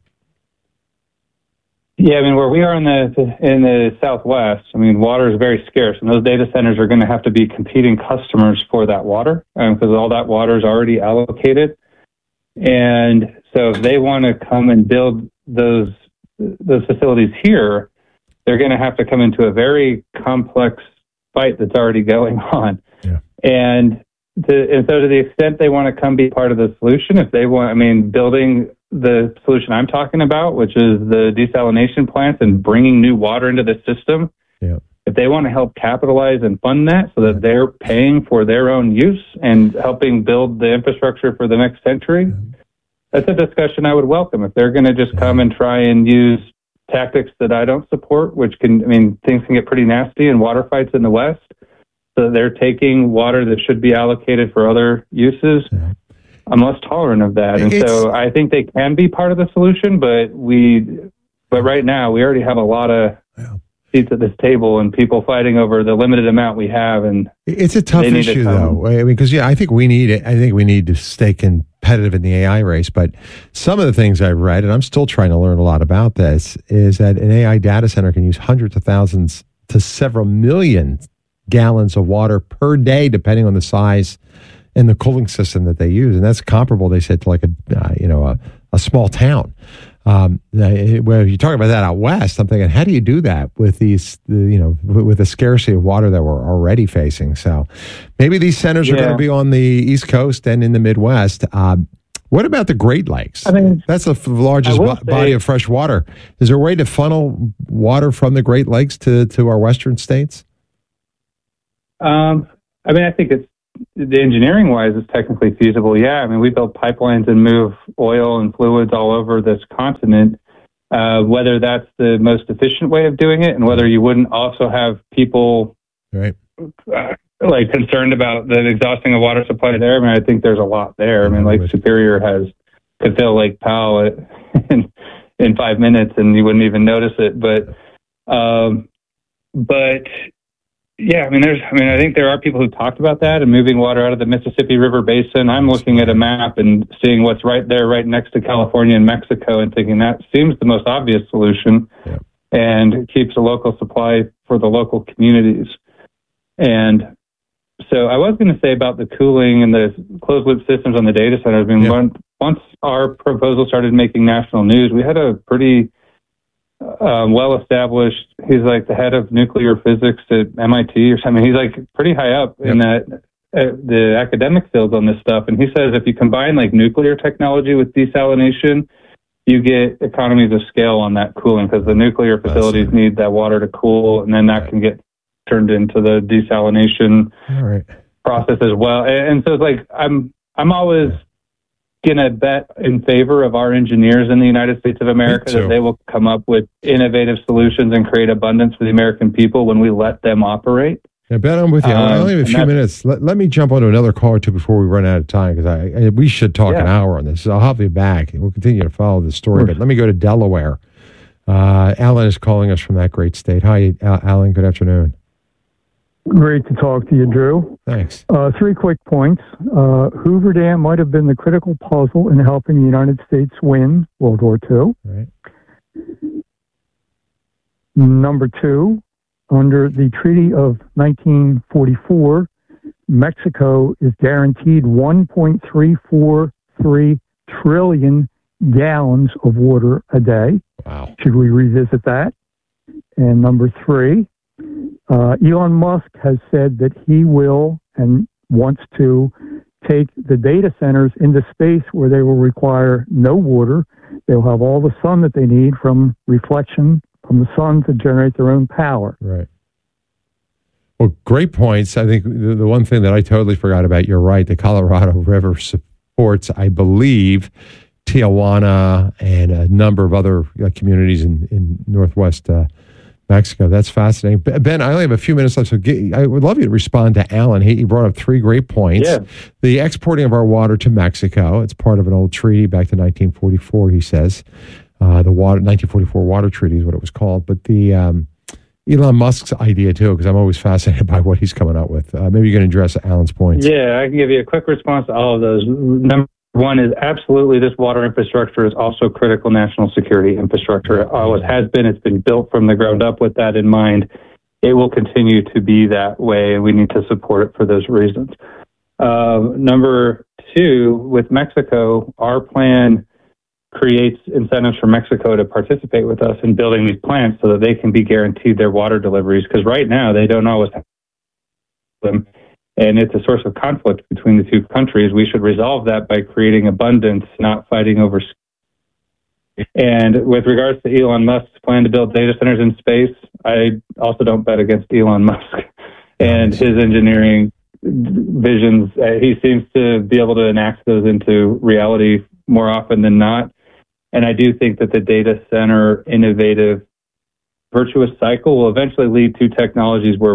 Yeah, I mean, where we are in the Southwest, water is very scarce, and those data centers are going to have to be competing customers for that water, because all that water is already allocated. And so if they want to come and build those facilities here, they're going to have to come into a very complex fight that's already going on. Yeah. And so to the extent they want to come be part of the solution, if they want, building the solution I'm talking about, which is the desalination plants and bringing new water into the system, if they want to help capitalize and fund that so that they're paying for their own use and helping build the infrastructure for the next century, that's a discussion I would welcome. If they're going to just come and try and use tactics that I don't support, which things can get pretty nasty in water fights in the West, so they're taking water that should be allocated for other uses, I'm less tolerant of that. And so I think they can be part of the solution, but right now we already have a lot of seats at this table and people fighting over the limited amount we have. And it's a tough issue, though. Because I think we need it. I think we need to stay competitive in the AI race. But some of the things I've read, and I'm still trying to learn a lot about this, is that an AI data center can use hundreds of thousands to several million gallons of water per day, depending on the size and the cooling system that they use. And that's comparable, they said, to like a small town. When you talk about that out west, I'm thinking, how do you do that with with the scarcity of water that we're already facing? So maybe these centers are going to be on the East Coast and in the Midwest. What about the Great Lakes? I mean, that's the largest body of fresh water. Is there a way to funnel water from the Great Lakes to our western states? I mean, I think it's the engineering wise, it's technically feasible. Yeah, I mean, we build pipelines and move oil and fluids all over this continent. Whether that's the most efficient way of doing it, and whether you wouldn't also have people right like concerned about the exhausting of water supply there. I mean, I think there's a lot there. I mean, Lake Superior could fill Lake Powell in 5 minutes, and you wouldn't even notice it. But yeah, I think there are people who talked about that and moving water out of the Mississippi River Basin. I'm looking at a map and seeing what's right there, right next to California and Mexico, and thinking that seems the most obvious solution, and keeps a local supply for the local communities. And so I was going to say about the cooling and the closed loop systems on the data centers. I mean, once our proposal started making national news, we had a pretty well-established, he's like the head of nuclear physics at MIT or something. He's like pretty high up in that the academic field on this stuff. And he says if you combine like nuclear technology with desalination, you get economies of scale on that cooling, because the nuclear facilities need that water to cool, and then that can get turned into the desalination process as well. And so it's like I'm always gonna bet in favor of our engineers in the United States of America that they will come up with innovative solutions and create abundance for the American people when we let them operate. Yeah, Ben, I'm with you. I only have a few minutes. Let me jump onto another call or two before we run out of time, because we should talk an hour on this. I'll have you back. We'll continue to follow the story, but let me go to Delaware. Alan is calling us from that great state. Hi, Alan. Good afternoon. Great to talk to you, Drew. Thanks. 3 quick points. Hoover Dam might have been the critical puzzle in helping the United States win World War II. Right. Number 2, under the Treaty of 1944, Mexico is guaranteed 1.343 trillion gallons of water a day. Wow. Should we revisit that? And number 3, Elon Musk has said that he will and wants to take the data centers into space where they will require no water. They'll have all the sun that they need from reflection from the sun to generate their own power. Right. Well, great points. I think the one thing that I totally forgot about, you're right, the Colorado River supports, I believe, Tijuana and a number of other communities in northwest Mexico. That's fascinating. Ben, I only have a few minutes left, so I would love you to respond to Alan. He brought up 3 great points. Yeah. The exporting of our water to Mexico, it's part of an old treaty back to 1944, he says. The 1944 Water Treaty is what it was called. But the Elon Musk's idea, too, because I'm always fascinated by what he's coming up with. Maybe you can address Alan's points. Yeah, I can give you a quick response to all of those. Number 1 is absolutely this water infrastructure is also critical national security infrastructure. It always has been. It's been built from the ground up with that in mind. It will continue to be that way, and we need to support it for those reasons. Number 2, with Mexico, our plan creates incentives for Mexico to participate with us in building these plants so that they can be guaranteed their water deliveries, because right now they don't always have them. And it's a source of conflict between the two countries. We should resolve that by creating abundance, not fighting over. And with regards to Elon Musk's plan to build data centers in space, I also don't bet against Elon Musk and his engineering visions. He seems to be able to enact those into reality more often than not. And I do think that the data center innovative virtuous cycle will eventually lead to technologies where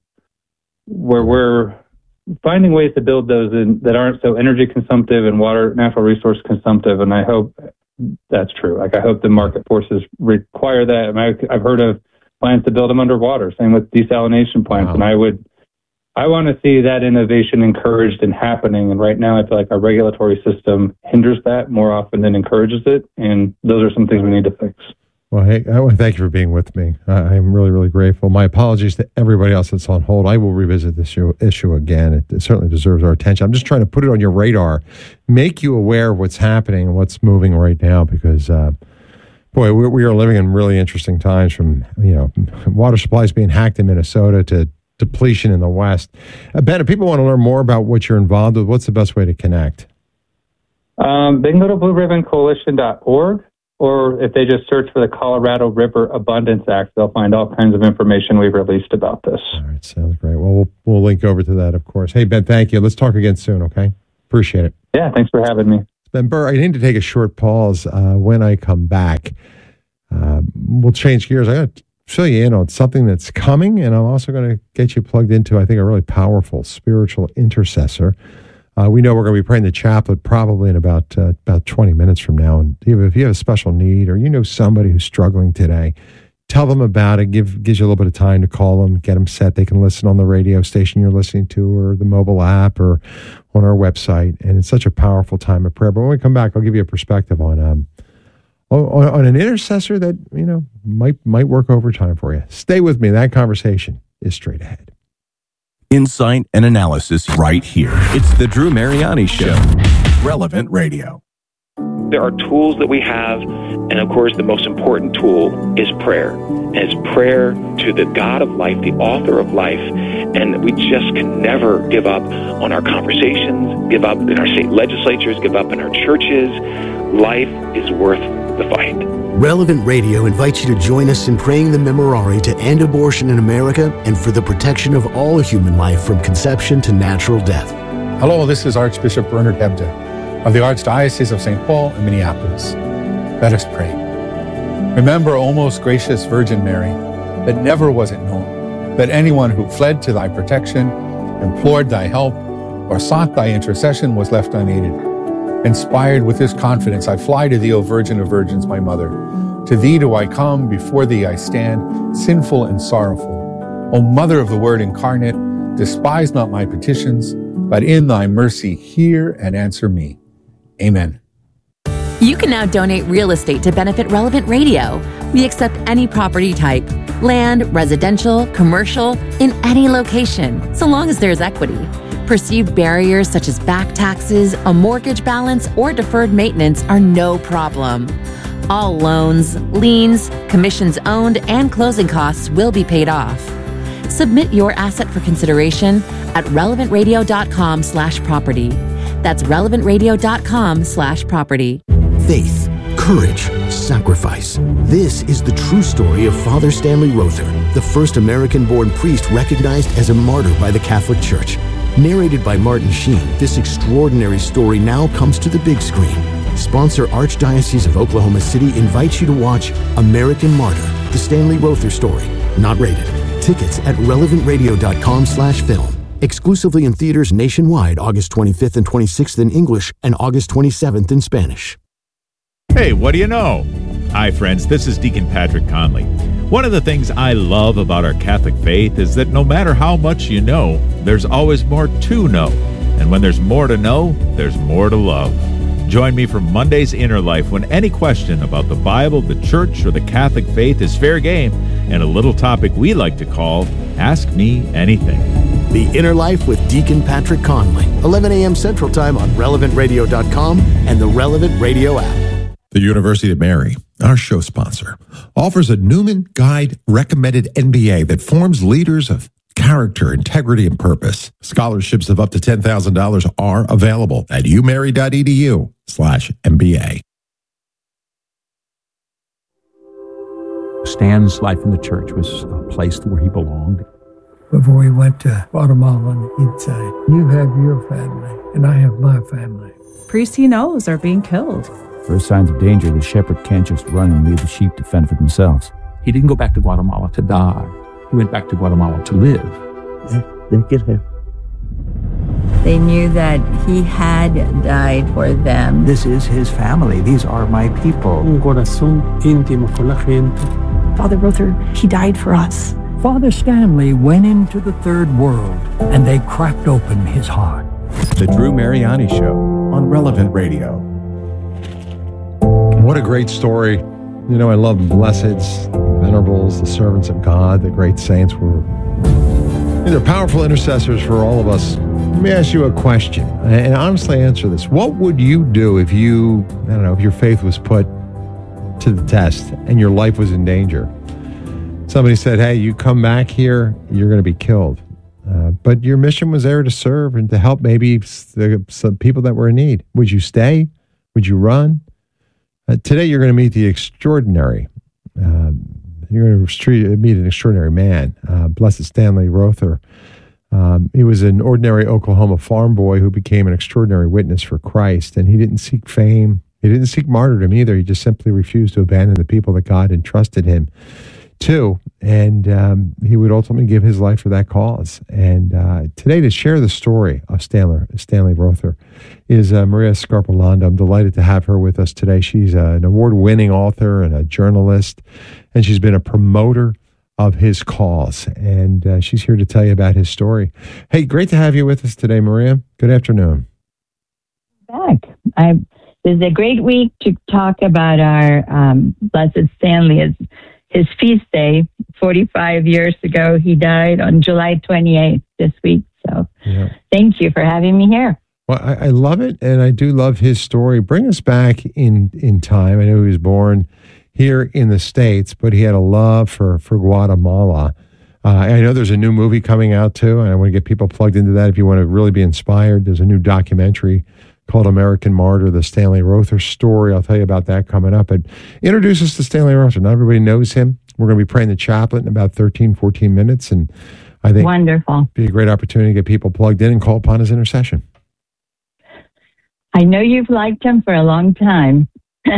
we're finding ways to build those that aren't so energy consumptive and natural resource consumptive. And I hope that's true. Like, I hope the market forces require that. I've heard of plans to build them underwater, same with desalination plants. Wow. And I want to see that innovation encouraged and happening. And right now I feel like our regulatory system hinders that more often than encourages it. And those are some things we need to fix. Well, hey, I want to thank you for being with me. I'm really, really grateful. My apologies to everybody else that's on hold. I will revisit this issue again. It certainly deserves our attention. I'm just trying to put it on your radar, make you aware of what's happening and what's moving right now, because, boy, we are living in really interesting times, from, water supplies being hacked in Minnesota to depletion in the West. Ben, if people want to learn more about what you're involved with, what's the best way to connect? They can go to blueribboncoalition.org, or if they just search for the Colorado River Abundance Act, they'll find all kinds of information we've released about this. All right, sounds great. Well, we'll link over to that, of course. Hey, Ben, thank you. Let's talk again soon, okay? Appreciate it. Yeah, thanks for having me. It's Ben Burr. I need to take a short pause. When I come back, we'll change gears. I'm going to fill you in on something that's coming, and I'm also going to get you plugged into, I think, a really powerful spiritual intercessor. We know we're going to be praying the chaplet probably in about 20 minutes from now. And if you have a special need, or you know somebody who's struggling today, tell them about it. Gives you a little bit of time to call them, get them set. They can listen on the radio station you're listening to, or the mobile app, or on our website. And it's such a powerful time of prayer. But when we come back, I'll give you a perspective on an intercessor that might work overtime for you. Stay with me. That conversation is straight ahead. Insight and analysis right here. It's the Drew Mariani Show. Relevant Radio. There are tools that we have, and of course the most important tool is prayer. And it's prayer to the God of life, the author of life, and we just can never give up on our conversations, give up in our state legislatures, give up in our churches. Life is worth the fight. Relevant Radio invites you to join us in praying the Memorare to end abortion in America and for the protection of all human life from conception to natural death. Hello, this is Archbishop Bernard Hebda of the Archdiocese of St. Paul in Minneapolis. Let us pray. Remember, O most gracious Virgin Mary, that never was it known that anyone who fled to thy protection, implored thy help, or sought thy intercession was left unaided. Inspired with this confidence, I fly to thee, O Virgin of Virgins, my mother. To thee do I come, before thee I stand, sinful and sorrowful. O Mother of the Word incarnate, despise not my petitions, but in thy mercy hear and answer me. Amen. You can now donate real estate to benefit Relevant Radio. We accept any property type, land, residential, commercial, in any location, so long as there's equity. Perceived barriers such as back taxes, a mortgage balance, or deferred maintenance are no problem. All loans, liens, commissions owned, and closing costs will be paid off. Submit your asset for consideration at relevantradio.com/property. That's relevantradio.com/property. Faith, courage, sacrifice. This is the true story of Father Stanley Rother, the first American-born priest recognized as a martyr by the Catholic Church. Narrated by Martin Sheen, this extraordinary story now comes to the big screen. Sponsor Archdiocese of Oklahoma City invites you to watch American Martyr, the Stanley Rother story. Not rated. Tickets at relevantradio.com/film. Exclusively in theaters nationwide August 25th and 26th in English and August 27th in Spanish. Hey, what do you know? Hi, friends. This is Deacon Patrick Conley. One of the things I love about our Catholic faith is that no matter how much you know, there's always more to know. And when there's more to know, there's more to love. Join me for Monday's Inner Life, when any question about the Bible, the Church, or the Catholic faith is fair game, and a little topic we like to call Ask Me Anything. The Inner Life with Deacon Patrick Conley, 11 a.m. Central Time on relevantradio.com and the Relevant Radio app. The University of Mary, our show sponsor, offers a Newman Guide recommended MBA that forms leaders of character, integrity, and purpose. Scholarships of up to $10,000 are available at umary.edu/MBA. Stan's life in the church was a place where he belonged. Before we went to Guatemala, he'd say, "You have your family, and I have my family." Priests he knows are being killed. First signs of danger, the shepherd can't just run and leave the sheep to fend for themselves. He didn't go back to Guatemala to die. He went back to Guatemala to live. They knew that he had died for them. This is his family. These are my people. Un corazón íntimo con la gente. Father Rother, he died for us. Father Stanley went into the third world, and they cracked open his heart. The Drew Mariani Show on Relevant Radio. What a great story. You know, I love the blesseds, the venerables, the servants of God, the great saints. These are powerful intercessors for all of us. Let me ask you a question, and honestly answer this. What would you do if if your faith was put to the test and your life was in danger? Somebody said, hey, you come back here, you're going to be killed. But your mission was there to serve and to help maybe some people that were in need. Would you stay? Would you run? Today, you're going to meet the extraordinary. You're going to meet an extraordinary man, Blessed Stanley Rother. He was an ordinary Oklahoma farm boy who became an extraordinary witness for Christ, and he didn't seek fame. He didn't seek martyrdom either. He just simply refused to abandon the people that God entrusted him to, and he would ultimately give his life for that cause. And today, to share the story of Stanley Rother, is Maria Scarpolando. I'm delighted to have her with us today. She's an award-winning author and a journalist, and she's been a promoter of his cause, and she's here to tell you about his story. Hey, great to have you with us today, Maria. Good afternoon. Back. This is a great week to talk about our Blessed Stanley. His feast day, 45 years ago, he died on July 28th this week. So Thank you for having me here. Well, I love it, and I do love his story. Bring us back in time. I know he was born here in the States, but he had a love for Guatemala. I know there's a new movie coming out, too, and I want to get people plugged into that if you want to really be inspired. There's a new documentary called American Martyr, the Stanley Rother story. I'll tell you about that coming up. But introduce us to Stanley Rother. Not everybody knows him. We're going to be praying the chaplet in about 13, 14 minutes, and I think wonderful. It'd be a great opportunity to get people plugged in and call upon his intercession. I know you've liked him for a long time.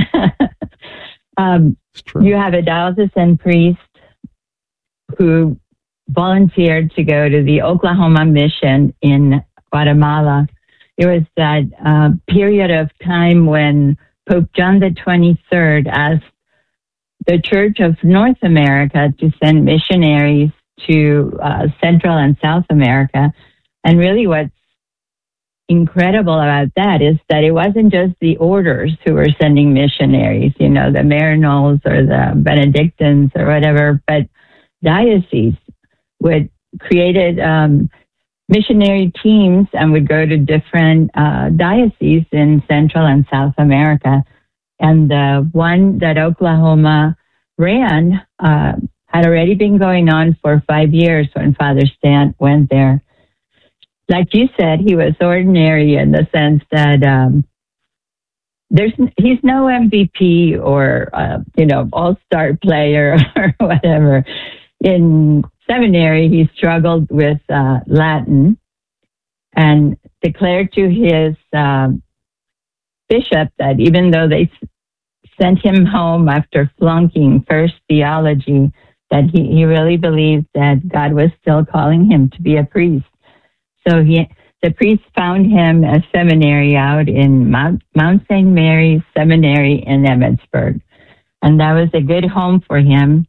It's true. You have a diocesan priest who volunteered to go to the Oklahoma mission in Guatemala. It was that period of time when Pope John the 23rd asked the Church of North America to send missionaries to Central and South America. And really what's incredible about that is that it wasn't just the orders who were sending missionaries, the Maryknols or the Benedictines or whatever, but dioceses would created missionary teams and would go to different dioceses in Central and South America. And the one that Oklahoma ran had already been going on for 5 years when Father Stant went there. Like you said, he was ordinary in the sense that he's no MVP or all-star player or whatever. In seminary, he struggled with Latin and declared to his bishop that even though they sent him home after flunking first theology, that he really believed that God was still calling him to be a priest. So the priest found him a seminary out in Mount St. Mary's Seminary in Emmetsburg. And that was a good home for him.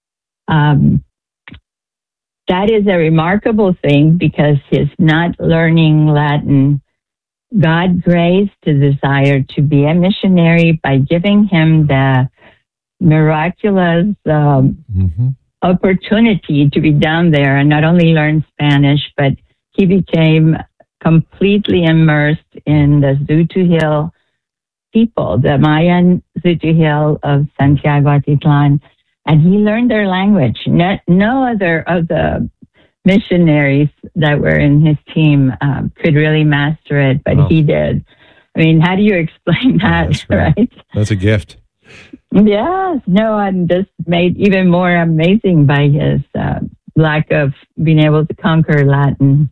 That is a remarkable thing because his not learning Latin, God graced his desire to be a missionary by giving him the miraculous opportunity to be down there and not only learn Spanish, but he became completely immersed in the Zutuhil people, the Mayan Zutuhil of Santiago Atitlan, and he learned their language. No other of the missionaries that were in his team could really master it, but he did. I mean, how do you explain that, right? That's a gift. Yes. No, I'm just made even more amazing by his lack of being able to conquer Latin.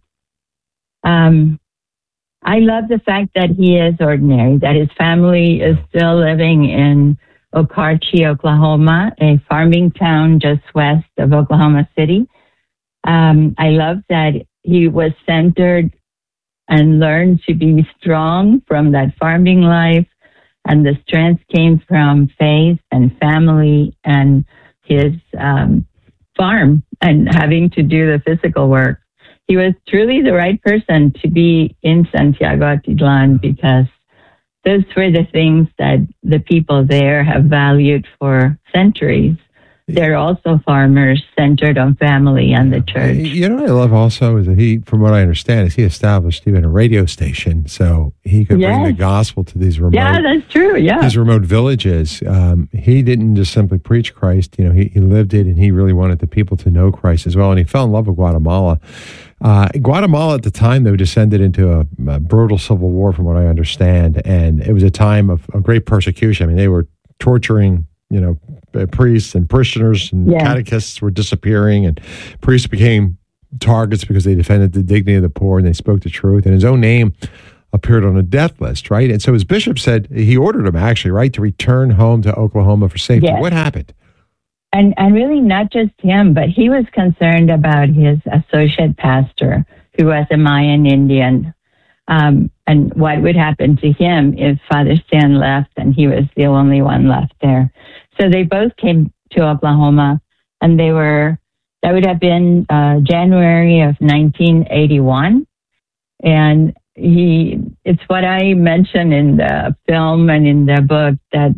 I love the fact that he is ordinary, that his family is still living in Okarche, Oklahoma, a farming town just west of Oklahoma City. I love that he was centered and learned to be strong from that farming life, and the strength came from faith and family and his farm and having to do the physical work. He was truly the right person to be in Santiago Atitlan because those were the things that the people there have valued for centuries. they're also farmers centered on family and the church. You know what I love also is that he, from what I understand, is he established even a radio station so he could bring the gospel to these remote. Yeah, that's true. Yeah, these remote villages. He didn't just simply preach Christ. You know, he lived it, and he really wanted the people to know Christ as well. And he fell in love with Guatemala. Guatemala at the time, though, descended into a brutal civil war, from what I understand, and it was a time of great persecution. I mean, they were torturing, priests and parishioners, and catechists were disappearing, and priests became targets because they defended the dignity of the poor and they spoke the truth. And his own name appeared on a death list, right? And so his bishop said he ordered him actually, right, to return home to Oklahoma for safety. Yes. What happened? And really not just him, but he was concerned about his associate pastor, who was a Mayan Indian, and what would happen to him if Father Stan left and he was the only one left there. So they both came to Oklahoma, and that would have been January of 1981. And it's what I mentioned in the film and in the book, that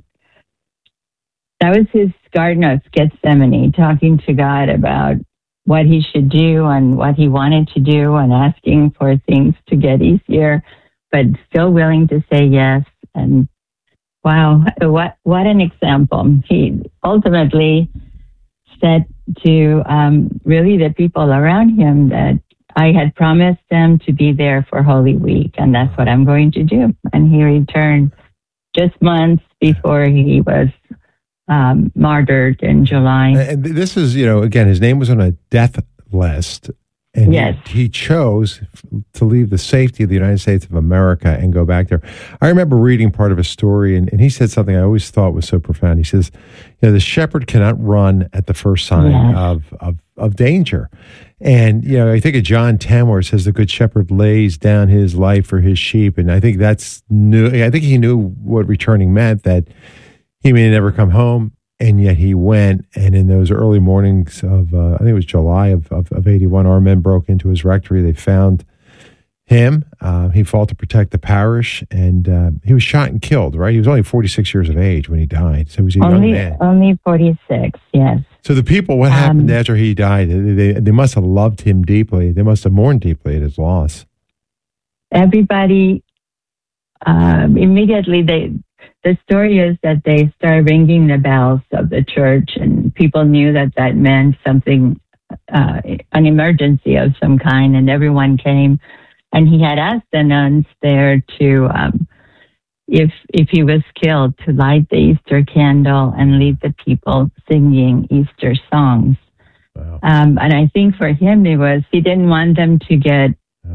was his Garden of Gethsemane, talking to God about what he should do and what he wanted to do, and asking for things to get easier, but still willing to say yes. And wow, what an example. He ultimately said to really the people around him that I had promised them to be there for Holy Week, and that's what I'm going to do. And he returned just months before he was martyred in July. And this is, again, his name was on a death list. And he chose to leave the safety of the United States of America and go back there. I remember reading part of his story, and he said something I always thought was so profound. He says, the shepherd cannot run at the first sign of danger. And, I think of John 10, where it says the good shepherd lays down his life for his sheep. And I think that's new. I think he knew what returning meant, that he may never come home. And yet he went, and in those early mornings of, I think it was July of 81, our men broke into his rectory. They found him. He fought to protect the parish, and he was shot and killed, right? He was only 46 years of age when he died, so he was a young man. Only 46, yes. So the people, what happened after he died? They must have loved him deeply. They must have mourned deeply at his loss. Everybody, immediately, the story is that they started ringing the bells of the church, and people knew that meant something, an emergency of some kind, and everyone came. And he had asked the nuns there to, if he was killed, to light the Easter candle and lead the people singing Easter songs. Wow. And I think for him, he didn't want them to get,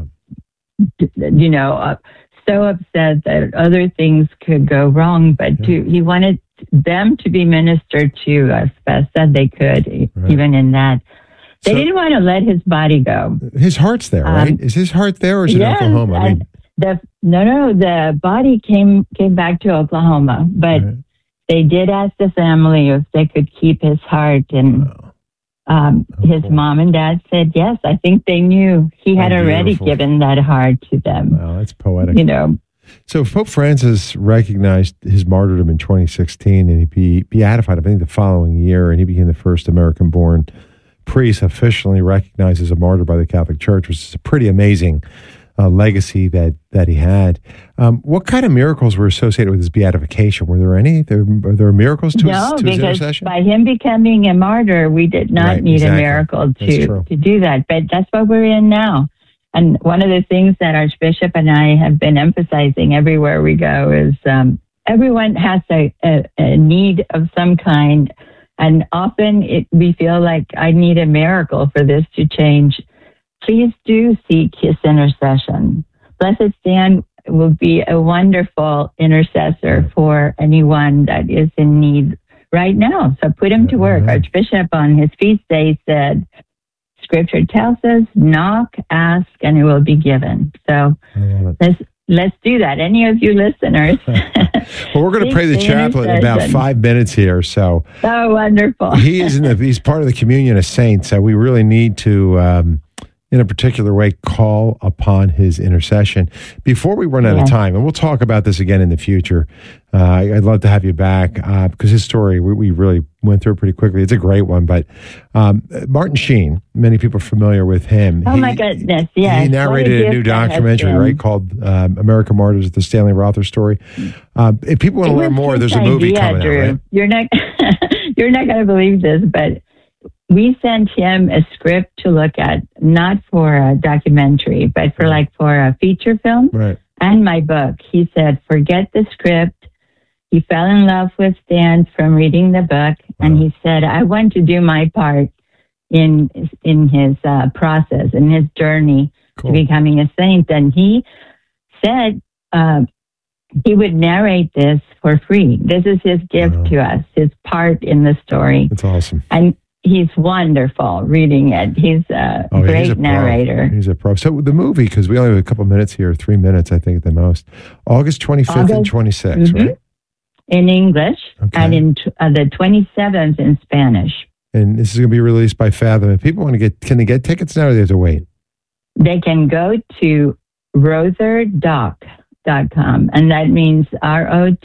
so upset that other things could go wrong, but he wanted them to be ministered to as best that they could, even in that. They didn't want to let his body go. His heart's there, right? Is his heart there, or is it Oklahoma? The body came back to Oklahoma, but they did ask the family if they could keep his heart, and his mom and dad said yes. I think they knew he had already given that heart to them. Wow, that's poetic. So Pope Francis recognized his martyrdom in 2016, and he beatified, I think, the following year, and he became the first American-born priest officially recognized as a martyr by the Catholic Church, which is a pretty amazing legacy that he had. What kind of miracles were associated with his beatification? Were there any? Are there miracles to his intercession? By him becoming a martyr, we did not need a miracle to do that. But that's what we're in now. And one of the things that Archbishop and I have been emphasizing everywhere we go is everyone has a need of some kind. And often we feel like I need a miracle for this to change. Please do seek his intercession. Blessed Stan will be a wonderful intercessor for anyone that is in need right now. So put him to work. Archbishop on his feast day said, Scripture tells us, knock, ask, and it will be given. So let's do that. Any of you listeners. Well, we're going to pray the chaplet in about 5 minutes here. So wonderful. He's part of the communion of saints. So we really need to, in a particular way, call upon his intercession. Before we run out of time, and we'll talk about this again in the future, I'd love to have you back because his story, we really went through it pretty quickly. It's a great one. But Martin Sheen, many people are familiar with him. Oh, my goodness, yes. He narrated a new documentary, right, called American Martyrs, the Stanley Rother story. If people want to learn more, there's a movie coming out, right? You're not going to believe this, but we sent him a script to look at, not for a documentary, but for a feature film. Right. And my book. He said, forget the script. He fell in love with Stan from reading the book. And he said, I want to do my part in his process, in his journey to becoming a saint. And he said he would narrate this for free. This is his gift to us, his part in the story. That's awesome. And he's wonderful reading it. He's a great narrator. He's a pro. So the movie, because we only have a couple minutes here, 3 minutes, I think, at the most. August 25th and 26th, right? In English, and in the 27th in Spanish. And this is going to be released by Fathom. If people want to can they get tickets now, or do they have to wait? They can go to rotherdoc.com, and that means ROTHER